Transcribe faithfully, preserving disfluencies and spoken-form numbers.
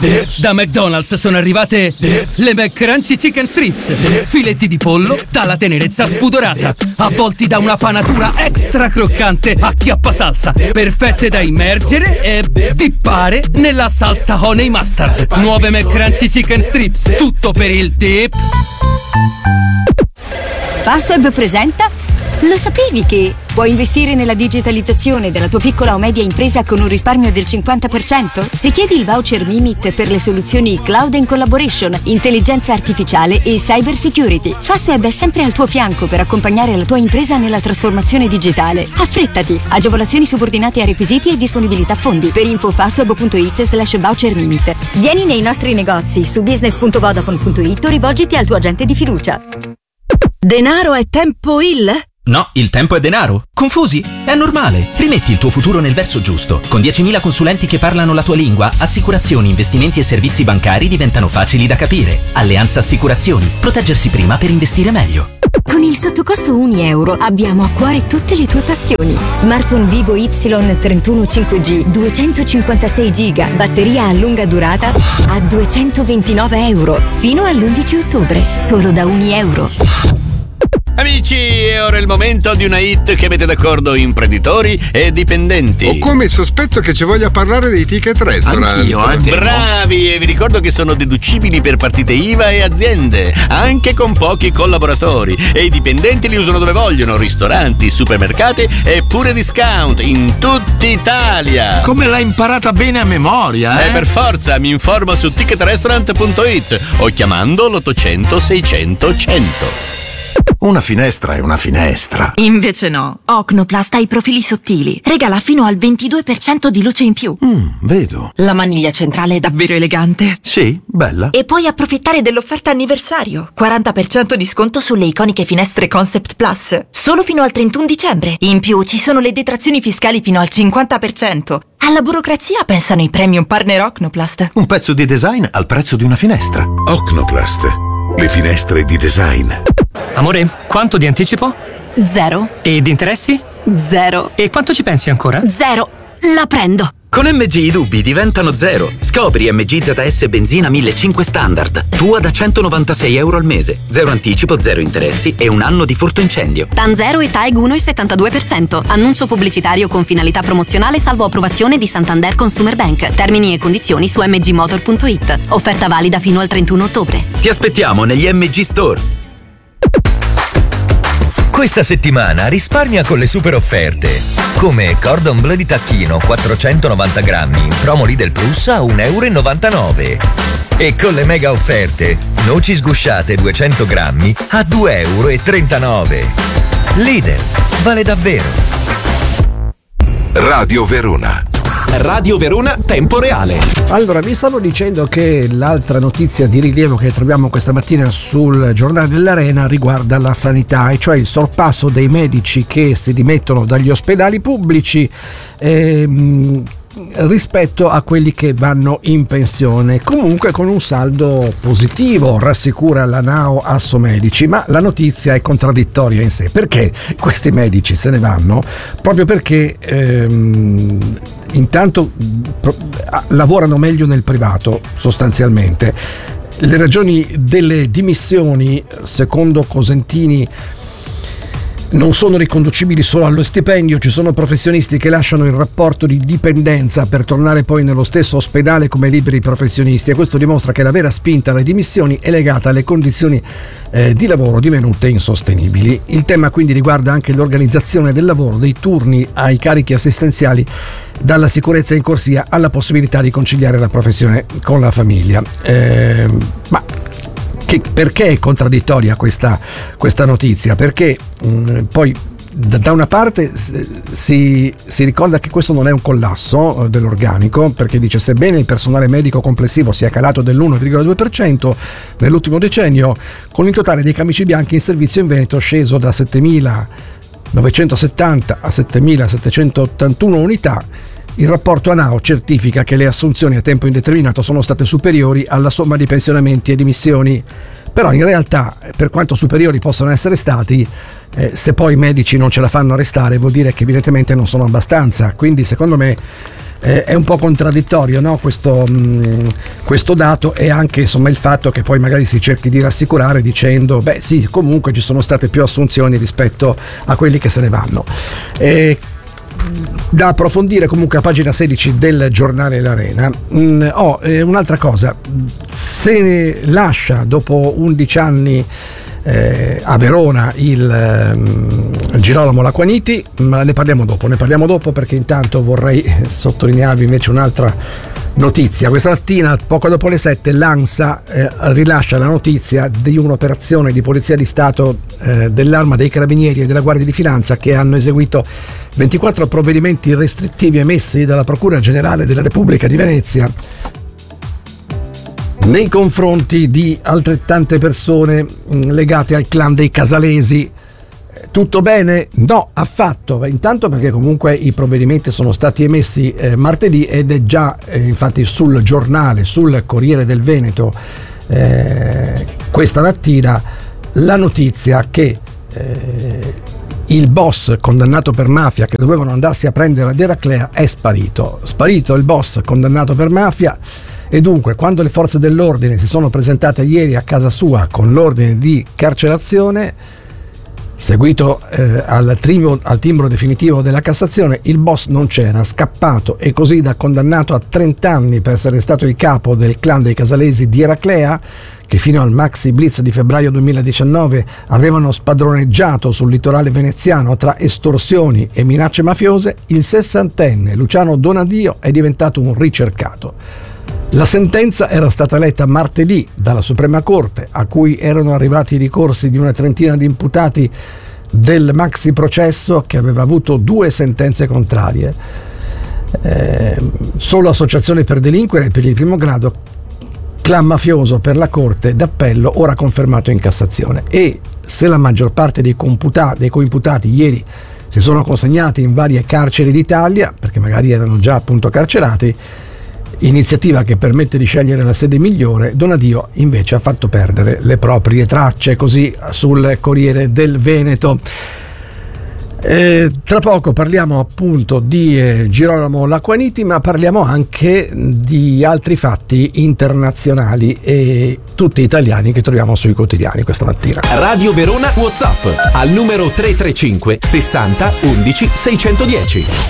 Dip. Da McDonald's sono arrivate Dip. Le McCrunchy Chicken Strips. Dip. Filetti di pollo dalla tenerezza spudorata, avvolti da una panatura extra croccante a chiappa salsa, perfette da immergere e dippare nella salsa honey mustard. Nuove McCrunchy Chicken Strips, tutto per il dip. Fastweb presenta. Lo sapevi che puoi investire nella digitalizzazione della tua piccola o media impresa con un risparmio del cinquanta per cento? Richiedi il voucher Mimit per le soluzioni Cloud and Collaboration, intelligenza artificiale e cyber security. Fastweb è sempre al tuo fianco per accompagnare la tua impresa nella trasformazione digitale. Affrettati! Agevolazioni subordinate a requisiti e disponibilità fondi. Per info fastweb.it slash voucher Mimit. Vieni nei nostri negozi su business punto vodafone punto it o rivolgiti al tuo agente di fiducia. Denaro è tempo il? No, il tempo è denaro. Confusi? È normale. Rimetti il tuo futuro nel verso giusto. Con diecimila consulenti che parlano la tua lingua, assicurazioni, investimenti e servizi bancari diventano facili da capire. Alleanza Assicurazioni. Proteggersi prima per investire meglio. Con il sottocosto un euro abbiamo a cuore tutte le tue passioni. Smartphone Vivo Y trentuno cinque G, duecentocinquantasei giga, batteria a lunga durata a duecentoventinove euro. Fino all'undici ottobre, solo da un euro. Amici, è ora il momento di una hit che mette d'accordo imprenditori e dipendenti. Ho come il sospetto che ci voglia parlare dei ticket restaurant. Anch'io, eh, bravi, e vi ricordo che sono deducibili per partite I V A e aziende, anche con pochi collaboratori. E i dipendenti li usano dove vogliono, ristoranti, supermercati e pure discount in tutta Italia. Come l'hai imparata bene a memoria, eh? Eh, per forza, mi informo su ticket restaurant punto it o chiamando l'ottocento seicento cento. Una finestra è una finestra. Invece no. Ocnoplast ha i profili sottili. Regala fino al ventidue per cento di luce in più. Mm, vedo. La maniglia centrale è davvero elegante. Sì, bella. E puoi approfittare dell'offerta anniversario. quaranta per cento di sconto sulle iconiche finestre Concept Plus. Solo fino al trentuno dicembre. In più ci sono le detrazioni fiscali fino al cinquanta per cento. Alla burocrazia pensano i premium partner Ocnoplast. Un pezzo di design al prezzo di una finestra. Ocnoplast. Le finestre di design. Amore, quanto di anticipo? Zero. E di interessi? Zero. E quanto ci pensi ancora? Zero. La prendo. Con M G i dubbi diventano zero. Scopri M G Z S benzina millecinquecento standard. Tua da centonovantasei euro al mese. Zero anticipo, zero interessi e un anno di furto incendio. TAN zero e TAEG uno virgola settantadue per cento. Annuncio pubblicitario con finalità promozionale salvo approvazione di Santander Consumer Bank. Termini e condizioni su m g motor punto it. Offerta valida fino al trentuno ottobre. Ti aspettiamo negli M G Store. Questa settimana risparmia con le super offerte, come Cordon Bleu di tacchino quattrocentonovanta grammi in promo Lidl Plus a un euro e novantanove. E con le mega offerte, noci sgusciate duecento grammi a due euro e trentanove. Lidl, vale davvero. Radio Verona. Radio Verona Tempo Reale. Allora, vi stavo dicendo che l'altra notizia di rilievo che troviamo questa mattina sul giornale dell'Arena riguarda la sanità, e cioè il sorpasso dei medici che si dimettono dagli ospedali pubblici ehm, rispetto a quelli che vanno in pensione, comunque con un saldo positivo, rassicura la Nao Assomedici. Ma la notizia è contraddittoria in sé, perché questi medici se ne vanno proprio perché ehm, intanto pro- lavorano meglio nel privato sostanzialmente. Le ragioni delle dimissioni, secondo Cosentini, non sono riconducibili solo allo stipendio. Ci sono professionisti che lasciano il rapporto di dipendenza per tornare poi nello stesso ospedale come liberi professionisti, e questo dimostra che la vera spinta alle dimissioni è legata alle condizioni eh, di lavoro divenute insostenibili. Il tema quindi riguarda anche l'organizzazione del lavoro, dei turni ai carichi assistenziali, dalla sicurezza in corsia alla possibilità di conciliare la professione con la famiglia. Eh, ma Che, perché è contraddittoria questa, questa notizia? Perché mh, poi da, da una parte si, si ricorda che questo non è un collasso dell'organico, perché dice: sebbene il personale medico complessivo sia calato dell'uno virgola due per cento nell'ultimo decennio, con il totale dei camici bianchi in servizio in Veneto sceso da settemilanovecentossettanta a settemilasettecentottantuno unità, il rapporto ANAO certifica che le assunzioni a tempo indeterminato sono state superiori alla somma di pensionamenti e dimissioni. Però in realtà, per quanto superiori possono essere stati, eh, se poi i medici non ce la fanno a restare, vuol dire che evidentemente non sono abbastanza. Quindi secondo me eh, è un po' contraddittorio, no? questo, mh, questo dato, e anche insomma il fatto che poi magari si cerchi di rassicurare dicendo beh sì, comunque ci sono state più assunzioni rispetto a quelli che se ne vanno. E, da approfondire comunque a pagina sedici del giornale L'Arena. Mm, oh, eh, un'altra cosa, se ne lascia dopo undici anni eh, a Verona il eh, Girolamo Lacquaniti, ma ne parliamo dopo, ne parliamo dopo perché intanto vorrei sottolinearvi invece un'altra notizia. Questa mattina, poco dopo le sette, l'ANSA eh, rilascia la notizia di un'operazione di Polizia di Stato eh, dell'Arma dei Carabinieri e della Guardia di Finanza che hanno eseguito ventiquattro provvedimenti restrittivi emessi dalla Procura Generale della Repubblica di Venezia nei confronti di altrettante persone mh, legate al clan dei Casalesi. Tutto bene? No, affatto. Intanto perché comunque i provvedimenti sono stati emessi eh, martedì ed è già eh, infatti sul giornale, sul Corriere del Veneto eh, questa mattina la notizia che eh, il boss condannato per mafia che dovevano andarsi a prendere ad Eraclea è sparito. Sparito il boss condannato per mafia. E dunque, quando le forze dell'ordine si sono presentate ieri a casa sua con l'ordine di carcerazione, seguito eh, al, timbro, al timbro definitivo della Cassazione, il boss non c'era, scappato, e così da condannato a trenta anni per essere stato il capo del clan dei Casalesi di Eraclea, che fino al maxi blitz di febbraio duemiladiciannove avevano spadroneggiato sul litorale veneziano tra estorsioni e minacce mafiose, il sessantenne Luciano Donadio è diventato un ricercato. La sentenza era stata letta martedì dalla Suprema Corte, a cui erano arrivati i ricorsi di una trentina di imputati del maxi processo che aveva avuto due sentenze contrarie. Eh, solo associazione per delinquere per il primo grado, clan mafioso per la Corte d'Appello, ora confermato in Cassazione. E se la maggior parte dei, computa- dei coimputati ieri si sono consegnati in varie carceri d'Italia, perché magari erano già appunto carcerati, iniziativa che permette di scegliere la sede migliore, Donadio invece ha fatto perdere le proprie tracce, così sul Corriere del Veneto. Eh, tra poco parliamo appunto di eh, Girolamo Lacquaniti, ma parliamo anche di altri fatti internazionali e tutti italiani che troviamo sui quotidiani questa mattina. Radio Verona WhatsApp al numero tre tre cinque sessanta undici seicentodieci.